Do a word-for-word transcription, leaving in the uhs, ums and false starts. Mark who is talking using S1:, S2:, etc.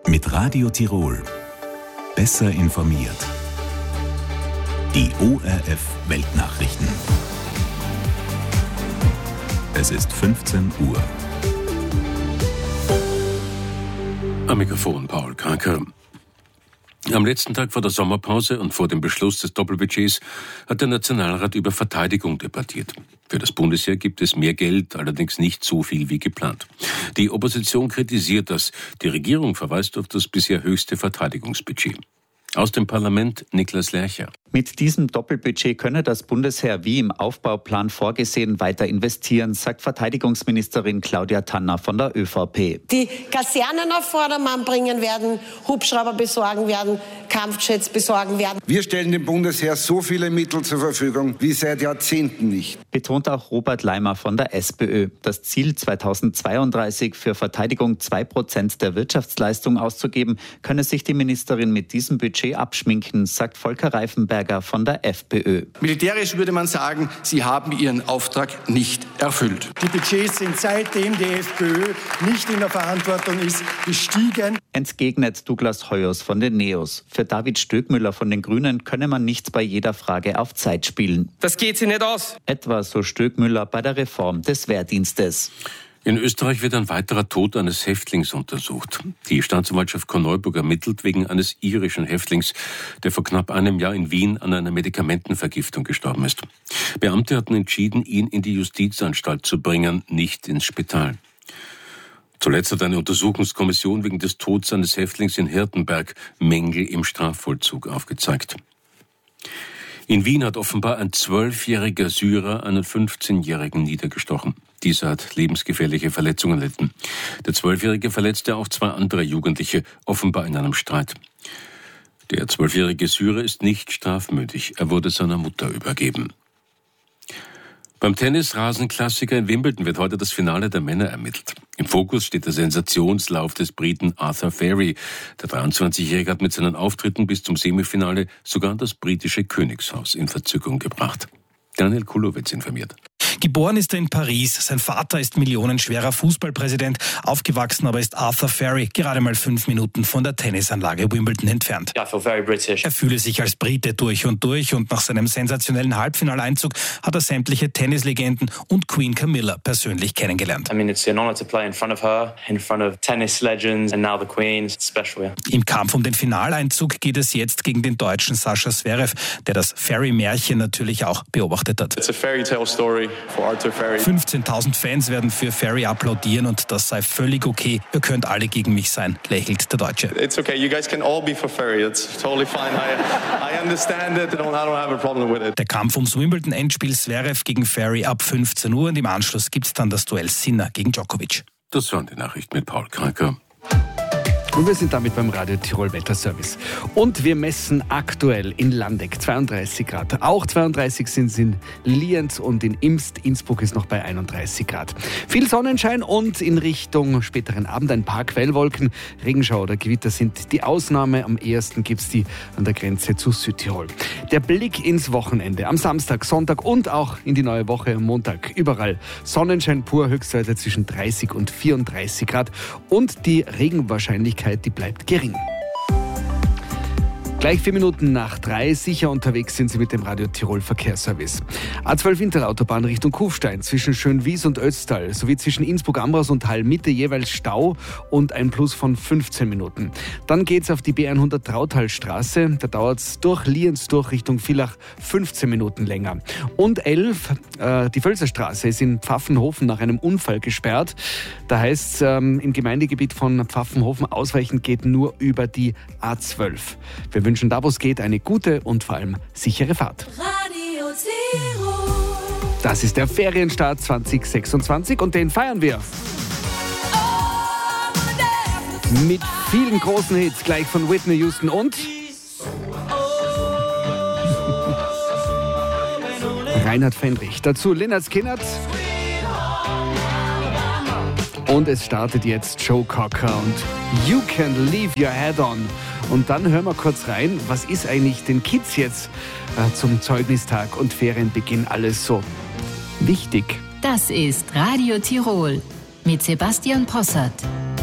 S1: Mit Radio Tirol. Besser informiert. Die O R F Weltnachrichten. Es ist fünfzehn Uhr.
S2: Am Mikrofon Paul Kranker. Am letzten Tag vor der Sommerpause und vor dem Beschluss des Doppelbudgets hat der Nationalrat über Verteidigung debattiert. Für das Bundesheer gibt es mehr Geld, allerdings nicht so viel wie geplant. Die Opposition kritisiert das. Die Regierung verweist auf das bisher höchste Verteidigungsbudget. Aus dem Parlament Niklas Lercher.
S3: Mit diesem Doppelbudget könne das Bundesheer wie im Aufbauplan vorgesehen weiter investieren, sagt Verteidigungsministerin Claudia Tanner von der ÖVP.
S4: Die Kasernen auf Vordermann bringen werden, Hubschrauber besorgen werden, Kampfjets besorgen werden.
S5: Wir stellen dem Bundesheer so viele Mittel zur Verfügung wie seit Jahrzehnten nicht.
S3: Betont auch Robert Leimer von der SPÖ. Das Ziel, zweitausendzweiunddreißig für Verteidigung zwei Prozent der Wirtschaftsleistung auszugeben, könne sich die Ministerin mit diesem Budget abschminken, sagt Volker Reifenberger von der FPÖ.
S6: Militärisch würde man sagen, sie haben ihren Auftrag nicht erfüllt.
S7: Die Budgets sind seitdem die FPÖ nicht in der Verantwortung ist, gestiegen.
S3: Entgegnet Douglas Heuers von den Neos. Für David Stöckmüller von den Grünen könne man nicht bei jeder Frage auf Zeit spielen.
S8: Das geht sich nicht aus.
S3: Etwa so Stöckmüller bei der Reform des Wehrdienstes.
S2: In Österreich wird ein weiterer Tod eines Häftlings untersucht. Die Staatsanwaltschaft Korneuburg ermittelt wegen eines irischen Häftlings, der vor knapp einem Jahr in Wien an einer Medikamentenvergiftung gestorben ist. Beamte hatten entschieden, ihn in die Justizanstalt zu bringen, nicht ins Spital. Zuletzt hat eine Untersuchungskommission wegen des Todes eines Häftlings in Hirtenberg Mängel im Strafvollzug aufgezeigt. In Wien hat offenbar ein zwölfjähriger Syrer einen fünfzehnjährigen niedergestochen. Dieser hat lebensgefährliche Verletzungen erlitten. Der Zwölfjährige verletzte auch zwei andere Jugendliche, offenbar in einem Streit. Der zwölfjährige Syrer ist nicht strafmündig. Er wurde seiner Mutter übergeben. Beim Tennis-Rasenklassiker in Wimbledon wird heute das Finale der Männer ermittelt. Im Fokus steht der Sensationslauf des Briten Arthur Feri. Der dreiundzwanzigjährige hat mit seinen Auftritten bis zum Semifinale sogar das britische Königshaus in Verzückung gebracht. Daniel Kulowitz informiert.
S9: Geboren ist er in Paris. Sein Vater ist millionenschwerer Fußballpräsident. Aufgewachsen aber ist Arthur Feri gerade mal fünf Minuten von der Tennisanlage Wimbledon entfernt.
S10: I feel very British.
S9: Er fühle sich als Brite durch und durch und nach seinem sensationellen Halbfinaleinzug hat er sämtliche Tennislegenden und Queen Camilla persönlich kennengelernt.
S10: I mean, it's an honor to play in front of her, in front of tennis legends and now the Queen. It's special, yeah.
S9: Im Kampf um den Finaleinzug geht es jetzt gegen den Deutschen Sascha Zverev, der das Feri-Märchen natürlich auch beobachtet hat.
S10: It's a fairy tale story.
S9: fünfzehntausend Fans werden für Feri applaudieren und das sei völlig okay. Ihr könnt alle gegen mich sein, lächelt der Deutsche.
S10: It's okay, you guys can all be for Feri. It's totally fine. I, I understand it. I don't, I don't have a problem with it.
S9: Der Kampf ums Wimbledon-Endspiel Zverev gegen Feri ab fünfzehn Uhr und im Anschluss gibt es dann das Duell Sinner gegen Djokovic.
S2: Das waren die Nachrichten mit Paul Kranker.
S11: Und wir sind damit beim Radio Tirol Wetterservice. Und wir messen aktuell in Landeck zweiunddreißig Grad. Auch zweiunddreißig sind es in Lienz und in Imst. Innsbruck ist noch bei einunddreißig Grad. Viel Sonnenschein und in Richtung späteren Abend ein paar Quellwolken. Regenschauer oder Gewitter sind die Ausnahme. Am ehesten gibt es die an der Grenze zu Südtirol. Der Blick ins Wochenende. Am Samstag, Sonntag und auch in die neue Woche Montag. Überall Sonnenschein pur, Höchstwerte zwischen dreißig und vierunddreißig Grad. Und die Regenwahrscheinlichkeit, die bleibt gering. Gleich vier Minuten nach drei, sicher unterwegs sind Sie mit dem Radio Tirol Verkehrsservice. A zwölf Interautobahn Richtung Kufstein zwischen Schönwies und Ötztal sowie zwischen Innsbruck-Ambras und Hallmitte jeweils Stau und ein Plus von fünfzehn Minuten. Dann geht's auf die B hundert Trautalstraße, da dauert's durch Lienz durch Richtung Villach fünfzehn Minuten länger. Und elf, äh, die Völzerstraße ist in Pfaffenhofen nach einem Unfall gesperrt. Da heißt's ähm, im Gemeindegebiet von Pfaffenhofen ausweichen geht nur über die A zwölf. Wir wünschen da, wo es geht, eine gute und vor allem sichere Fahrt.
S12: Radio Tirol.
S11: Das ist der Ferienstart zwanzig sechsundzwanzig und den feiern wir. Mit vielen großen Hits, gleich von Whitney Houston und Reinhard Fendrich. Dazu Lynyrd Skynyrd. Und es startet jetzt Joe Cocker und You Can Leave Your Head On. Und dann hören wir kurz rein, was ist eigentlich den Kids jetzt äh, zum Zeugnistag und Ferienbeginn alles so wichtig?
S12: Das ist Radio Tirol mit Sebastian Possart.